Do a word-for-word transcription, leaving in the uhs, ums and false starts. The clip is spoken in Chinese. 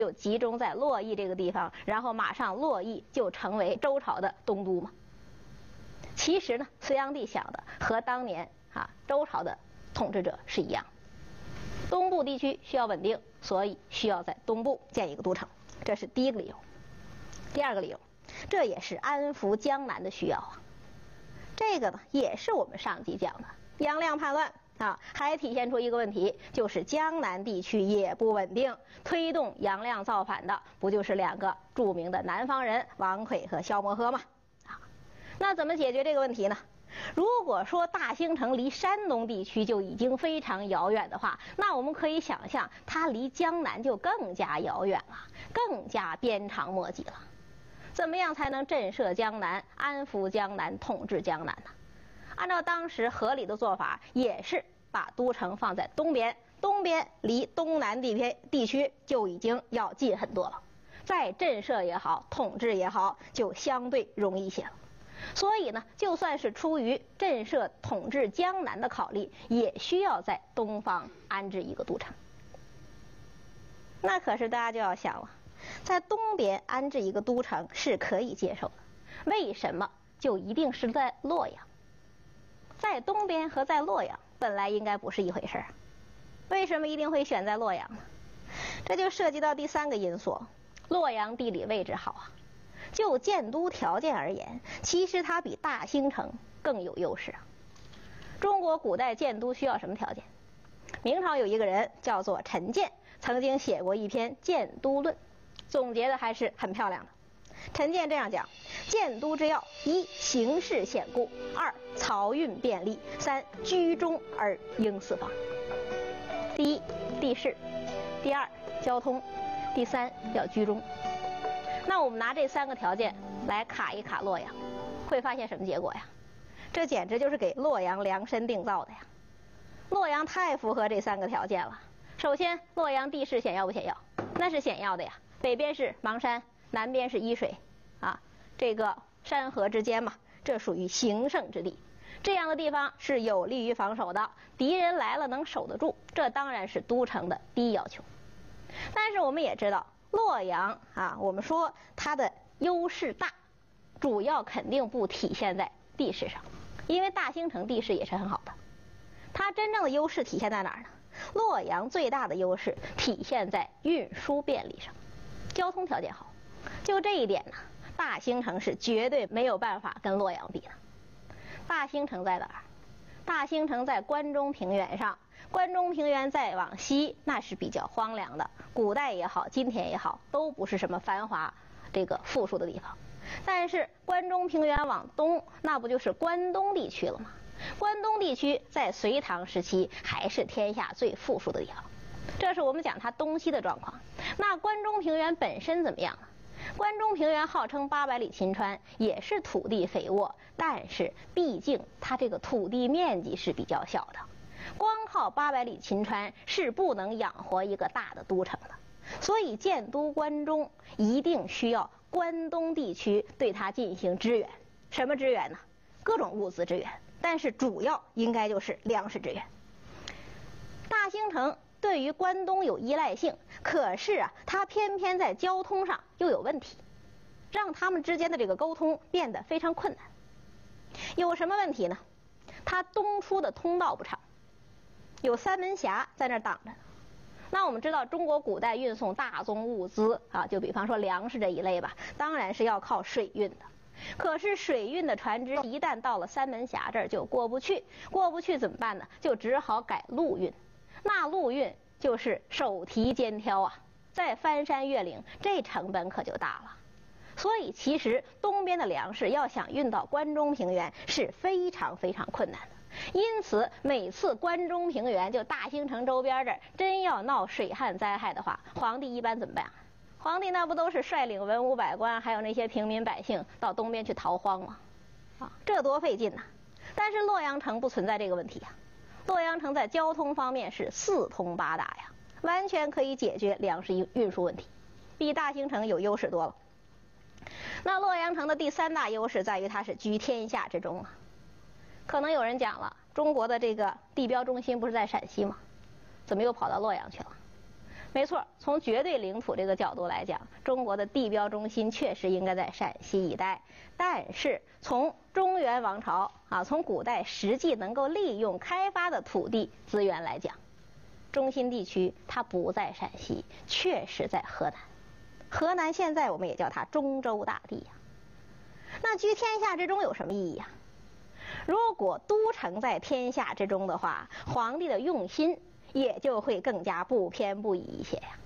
就集中在洛邑这个地方，然后马上洛邑就成为周朝的东都嘛。其实呢，隋炀帝想的和当年啊周朝的统治者是一样，东部地区需要稳定，所以需要在东部建一个都城，这是第一个理由。第二个理由，这也是安抚江南的需要啊。这个呢，也是我们上集讲的杨亮叛乱啊，还体现出一个问题，就是江南地区也不稳定，推动杨亮造反的不就是两个著名的南方人王比和萧摩诃吗？啊，那怎么解决这个问题呢？如果说大兴城离山东地区就已经非常遥远的话，那我们可以想象它离江南就更加遥远了，更加鞭长莫及了。怎么样才能震慑江南、安抚江南、统治江南呢？按照当时合理的做法，也是把都城放在东边，东边离东南地边地区就已经要近很多了，再震慑也好，统治也好，就相对容易些了。所以呢，就算是出于震慑统治江南的考虑，也需要在东方安置一个都城。那可是大家就要想了，在东边安置一个都城是可以接受的，为什么就一定是在洛阳？在东边和在洛阳本来应该不是一回事儿，为什么一定会选在洛阳呢？这就涉及到第三个因素，洛阳地理位置好啊。就建都条件而言，其实它比大兴城更有优势啊。中国古代建都需要什么条件？明朝有一个人叫做陈建，曾经写过一篇《建都论》，总结的还是很漂亮的。陈建这样讲：建都之要，一形势险固，二漕运便利，三居中而应四方。第一，地势；第二，交通；第三，要居中。那我们拿这三个条件来卡一卡洛阳，会发现什么结果呀？这简直就是给洛阳量身定造的呀！洛阳太符合这三个条件了。首先，洛阳地势险要不险要？那是险要的呀。北边是邙山，南边是伊水，啊，这个山河之间嘛，这属于形胜之地。这样的地方是有利于防守的，敌人来了能守得住，这当然是都城的第一要求。但是我们也知道，洛阳啊，我们说它的优势大，主要肯定不体现在地势上，因为大兴城地势也是很好的。它真正的优势体现在哪儿呢？洛阳最大的优势体现在运输便利上，交通条件好。就这一点呢，大兴城是绝对没有办法跟洛阳比的。大兴城在哪儿？大兴城在关中平原上，关中平原再往西，那是比较荒凉的，古代也好，今天也好，都不是什么繁华这个富庶的地方。但是关中平原往东，那不就是关东地区了吗？关东地区在隋唐时期还是天下最富庶的地方，这是我们讲它东西的状况。那关中平原本身怎么样呢？关中平原号称八百里秦川，也是土地肥沃，但是毕竟它这个土地面积是比较小的，光靠八百里秦川是不能养活一个大的都城的。所以建都关中一定需要关东地区对它进行支援。什么支援呢？各种物资支援，但是主要应该就是粮食支援。大兴城对于关东有依赖性，可是啊，它偏偏在交通上又有问题，让他们之间的这个沟通变得非常困难。有什么问题呢？它东出的通道不畅，有三门峡在那儿挡着。那我们知道，中国古代运送大宗物资啊，就比方说粮食这一类吧，当然是要靠水运的。可是水运的船只一旦到了三门峡这儿就过不去，过不去怎么办呢？就只好改陆运。那陆运就是手提肩挑啊，再翻山越岭，这成本可就大了。所以其实东边的粮食要想运到关中平原是非常非常困难的。因此每次关中平原就大兴城周边这儿真要闹水旱灾害的话，皇帝一般怎么办？皇帝那不都是率领文武百官还有那些平民百姓到东边去逃荒吗？啊，这多费劲呐！但是洛阳城不存在这个问题呀、啊。洛阳城在交通方面是四通八达呀，完全可以解决粮食运输问题，比大兴城有优势多了。那洛阳城的第三大优势在于它是居天下之中啊。可能有人讲了，中国的这个地标中心不是在陕西吗？怎么又跑到洛阳去了？ 没错，从绝对领土这个角度来讲，中国的地标中心确实应该在陕西一带。但是从中原王朝啊，从古代实际能够利用开发的土地资源来讲，中心地区它不在陕西，确实在河南。河南现在我们也叫它中州大地呀。那居天下之中有什么意义呀？如果都城在天下之中的话，皇帝的用心也就会更加不偏不倚一些呀。